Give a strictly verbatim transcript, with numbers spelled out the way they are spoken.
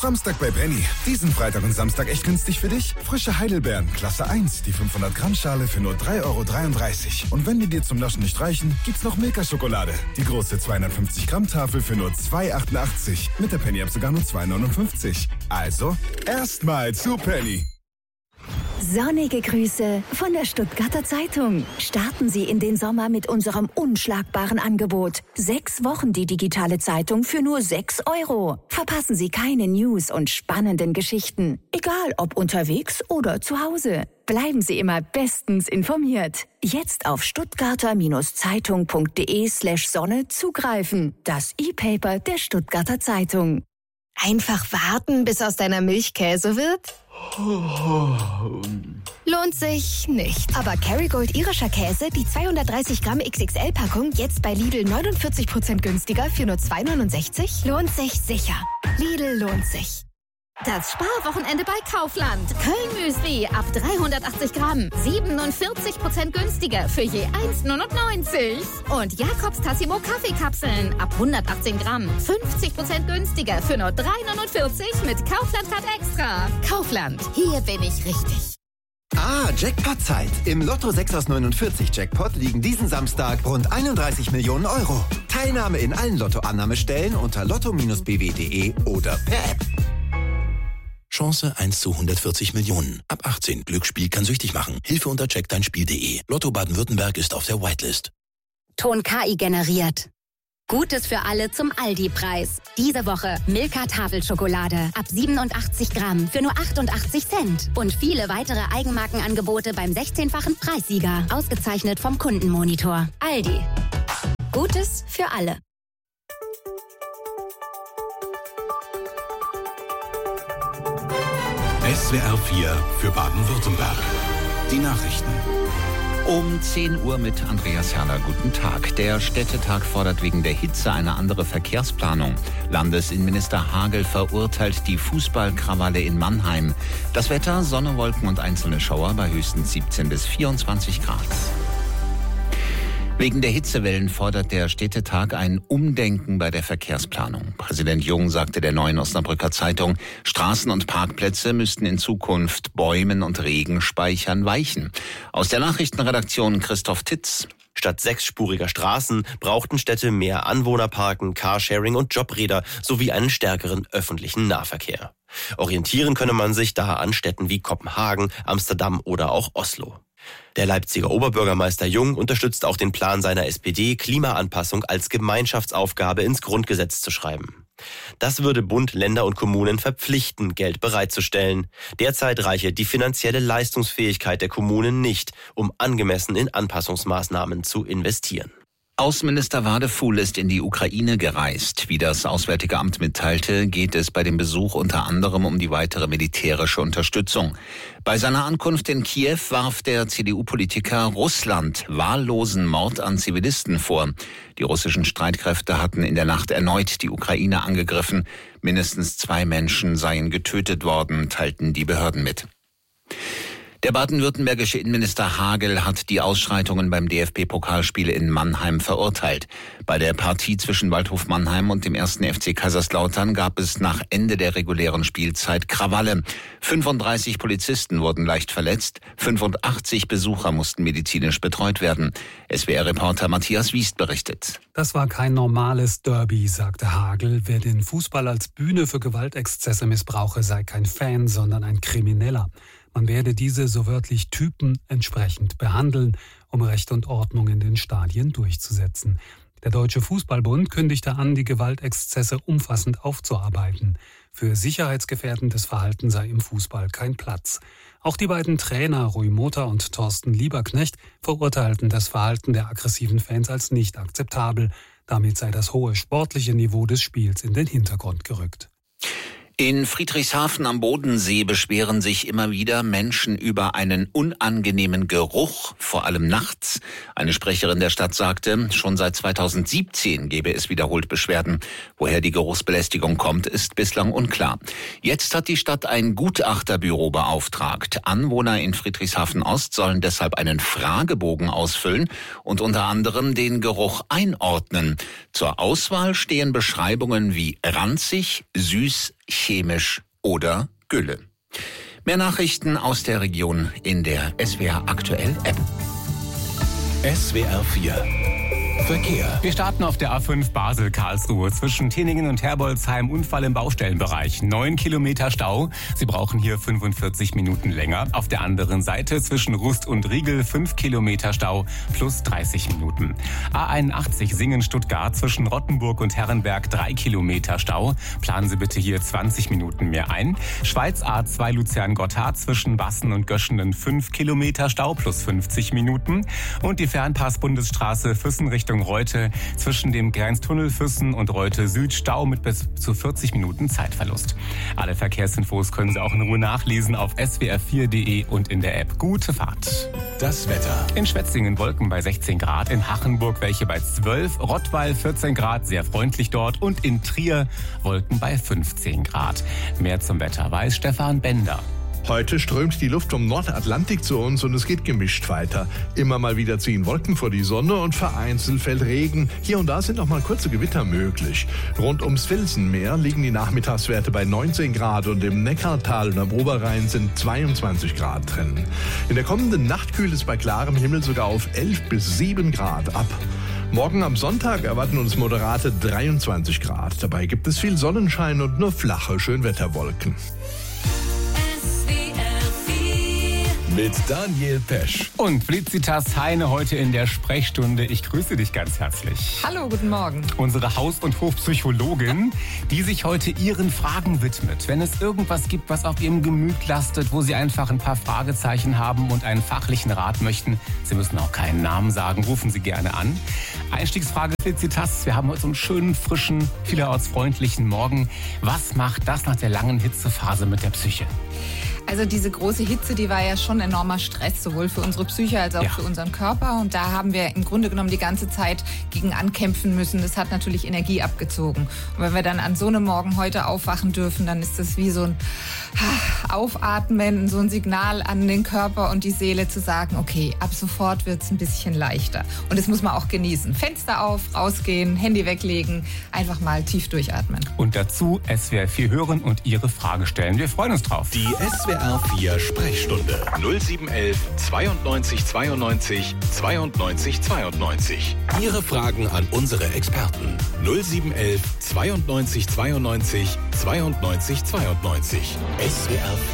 Samstag bei Penny. Diesen Freitag und Samstag echt günstig für dich? Frische Heidelbeeren, Klasse eins, die fünfhundert Gramm Schale für nur drei Euro dreiunddreißig. Und wenn die dir zum Naschen nicht reichen, gibt's noch Milka-Schokolade. Die große zweihundertfünfzig Gramm Tafel für nur zwei Euro achtundachtzig. Mit der Penny-App sogar nur zwei Euro neunundfünfzig. Also, erstmal zu Penny. Sonnige Grüße von der Stuttgarter Zeitung. Starten Sie in den Sommer mit unserem unschlagbaren Angebot. Sechs Wochen die digitale Zeitung für nur sechs Euro. Verpassen Sie keine News und spannenden Geschichten. Egal ob unterwegs oder zu Hause. Bleiben Sie immer bestens informiert. Jetzt auf stuttgarter-zeitung.de slash Sonne zugreifen. Das E-Paper der Stuttgarter Zeitung. Einfach warten, bis aus deiner Milch Käse wird? Lohnt sich nicht. Aber Kerrygold irischer Käse, die zweihundertdreißig Gramm X X L-Packung, jetzt bei Lidl neunundvierzig Prozent günstiger für nur zwei Euro neunundsechzig, lohnt sich sicher. Lidl lohnt sich. Das Sparwochenende bei Kaufland. Köln-Müsli ab dreihundertachtzig Gramm. siebenundvierzig Prozent günstiger für je eins Euro neunundneunzig. Und Jakobs Tassimo Kaffeekapseln ab hundertachtzehn Gramm. fünfzig Prozent günstiger für nur drei Euro neunundvierzig mit Kaufland-Card extra. Kaufland, hier bin ich richtig. Ah, Jackpot-Zeit. Im Lotto sechs aus neunundvierzig Jackpot liegen diesen Samstag rund einunddreißig Millionen Euro. Teilnahme in allen Lotto-Annahmestellen unter lotto Bindestrich b w punkt d e oder per App. Chance eins zu hundertvierzig Millionen. Ab achtzehn. Glücksspiel kann süchtig machen. Hilfe unter check dein Spiel punkt d e. Lotto Baden-Württemberg ist auf der Whitelist. Ton K I generiert. Gutes für alle zum Aldi-Preis. Diese Woche Milka Tafelschokolade ab siebenundachtzig Gramm für nur achtundachtzig Cent. Und viele weitere Eigenmarkenangebote beim sechzehnfachen Preissieger. Ausgezeichnet vom Kundenmonitor. Aldi. Gutes für alle. S W R vier für Baden-Württemberg. Die Nachrichten. Um zehn Uhr mit Andreas Herrler. Guten Tag. Der Städtetag fordert wegen der Hitze eine andere Verkehrsplanung. Landesinnenminister Hagel verurteilt die Fußballkrawalle in Mannheim. Das Wetter, Sonne, Wolken und einzelne Schauer bei höchstens siebzehn bis vierundzwanzig Grad. Wegen der Hitzewellen fordert der Städtetag ein Umdenken bei der Verkehrsplanung. Präsident Jung sagte der Neuen Osnabrücker Zeitung, Straßen und Parkplätze müssten in Zukunft Bäumen und Regenspeichern weichen. Aus der Nachrichtenredaktion Christoph Titz. Statt sechsspuriger Straßen brauchten Städte mehr Anwohnerparken, Carsharing und Jobräder sowie einen stärkeren öffentlichen Nahverkehr. Orientieren könne man sich da an Städten wie Kopenhagen, Amsterdam oder auch Oslo. Der Leipziger Oberbürgermeister Jung unterstützt auch den Plan seiner S P D, Klimaanpassung als Gemeinschaftsaufgabe ins Grundgesetz zu schreiben. Das würde Bund, Länder und Kommunen verpflichten, Geld bereitzustellen. Derzeit reiche die finanzielle Leistungsfähigkeit der Kommunen nicht, um angemessen in Anpassungsmaßnahmen zu investieren. Außenminister Wadefuhl ist in die Ukraine gereist. Wie das Auswärtige Amt mitteilte, geht es bei dem Besuch unter anderem um die weitere militärische Unterstützung. Bei seiner Ankunft in Kiew warf der C D U-Politiker Russland wahllosen Mord an Zivilisten vor. Die russischen Streitkräfte hatten in der Nacht erneut die Ukraine angegriffen. Mindestens zwei Menschen seien getötet worden, teilten die Behörden mit. Der baden-württembergische Innenminister Hagel hat die Ausschreitungen beim D F B-Pokalspiel in Mannheim verurteilt. Bei der Partie zwischen Waldhof Mannheim und dem ersten F C Kaiserslautern gab es nach Ende der regulären Spielzeit Krawalle. fünfunddreißig Polizisten wurden leicht verletzt, fünfundachtzig Besucher mussten medizinisch betreut werden. S W R-Reporter Matthias Wiest berichtet. Das war kein normales Derby, sagte Hagel. Wer den Fußball als Bühne für Gewaltexzesse missbrauche, sei kein Fan, sondern ein Krimineller. Man werde diese so wörtlich Typen entsprechend behandeln, um Recht und Ordnung in den Stadien durchzusetzen. Der Deutsche Fußballbund kündigte an, die Gewaltexzesse umfassend aufzuarbeiten. Für sicherheitsgefährdendes Verhalten sei im Fußball kein Platz. Auch die beiden Trainer Rui Motter und Thorsten Lieberknecht verurteilten das Verhalten der aggressiven Fans als nicht akzeptabel. Damit sei das hohe sportliche Niveau des Spiels in den Hintergrund gerückt. In Friedrichshafen am Bodensee beschweren sich immer wieder Menschen über einen unangenehmen Geruch, vor allem nachts. Eine Sprecherin der Stadt sagte, schon seit zweitausendsiebzehn gebe es wiederholt Beschwerden. Woher die Geruchsbelästigung kommt, ist bislang unklar. Jetzt hat die Stadt ein Gutachterbüro beauftragt. Anwohner in Friedrichshafen Ost sollen deshalb einen Fragebogen ausfüllen und unter anderem den Geruch einordnen. Zur Auswahl stehen Beschreibungen wie ranzig, süß, chemisch oder Gülle. Mehr Nachrichten aus der Region in der S W R Aktuell App. S W R vier Verkehr. Wir starten auf der A fünf Basel-Karlsruhe zwischen Tinningen und Herbolzheim. Unfall im Baustellenbereich. Neun Kilometer Stau. Sie brauchen hier fünfundvierzig Minuten länger. Auf der anderen Seite zwischen Rust und Riegel fünf Kilometer Stau plus dreißig Minuten. A einundachtzig Singen-Stuttgart zwischen Rottenburg und Herrenberg drei Kilometer Stau. Planen Sie bitte hier zwanzig Minuten mehr ein. Schweiz A zwei Luzern-Gotthard zwischen Wassen und Göschenen fünf Kilometer Stau plus fünfzig Minuten. Und die Fernpass-Bundesstraße Füssen Richtung Reute zwischen dem Grenztunnel Füssen und Reute Süd Stau mit bis zu vierzig Minuten Zeitverlust. Alle Verkehrsinfos können Sie auch in Ruhe nachlesen auf s w r vier punkt d e und in der App. Gute Fahrt. Das Wetter. In Schwetzingen Wolken bei sechzehn Grad, in Hachenburg welche bei zwölf, Rottweil vierzehn Grad, sehr freundlich dort, und in Trier Wolken bei fünfzehn Grad. Mehr zum Wetter weiß Stefan Bender. Heute strömt die Luft vom Nordatlantik zu uns und es geht gemischt weiter. Immer mal wieder ziehen Wolken vor die Sonne und vereinzelt fällt Regen. Hier und da sind auch mal kurze Gewitter möglich. Rund ums Felsenmeer liegen die Nachmittagswerte bei neunzehn Grad und im Neckartal und am Oberrhein sind zweiundzwanzig Grad drin. In der kommenden Nacht kühlt es bei klarem Himmel sogar auf elf bis sieben Grad ab. Morgen am Sonntag erwarten uns moderate dreiundzwanzig Grad. Dabei gibt es viel Sonnenschein und nur flache Schönwetterwolken. Mit Daniel Pesch und Felicitas Heine heute in der Sprechstunde. Ich grüße dich ganz herzlich. Hallo, guten Morgen. Unsere Haus- und Hofpsychologin, die sich heute Ihren Fragen widmet. Wenn es irgendwas gibt, was auf Ihrem Gemüt lastet, wo Sie einfach ein paar Fragezeichen haben und einen fachlichen Rat möchten, Sie müssen auch keinen Namen sagen, rufen Sie gerne an. Einstiegsfrage, Felicitas. Wir haben heute so einen schönen, frischen, vielerorts freundlichen Morgen. Was macht das nach der langen Hitzephase mit der Psyche? Also diese große Hitze, die war ja schon enormer Stress, sowohl für unsere Psyche als auch ja. für unseren Körper. Und da haben wir im Grunde genommen die ganze Zeit gegen ankämpfen müssen. Das hat natürlich Energie abgezogen. Und wenn wir dann an so einem Morgen heute aufwachen dürfen, dann ist das wie so ein Aufatmen, so ein Signal an den Körper und die Seele zu sagen, okay, ab sofort wird es ein bisschen leichter. Und das muss man auch genießen. Fenster auf, rausgehen, Handy weglegen, einfach mal tief durchatmen. Und dazu S W R vier hören und Ihre Frage stellen. Wir freuen uns drauf. Die S W R vier Sprechstunde null sieben eins eins zweiundneunzig zweiundneunzig zweiundneunzig zweiundneunzig. Ihre Fragen an unsere Experten null sieben eins eins zweiundneunzig zweiundneunzig zweiundneunzig zweiundneunzig. S W R